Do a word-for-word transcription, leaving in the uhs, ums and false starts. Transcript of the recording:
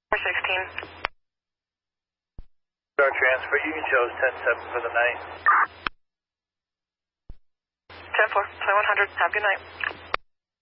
four sixteen. Our transfer, you can show us ten seven for the night. ten four, twenty-one hundred, have a good night.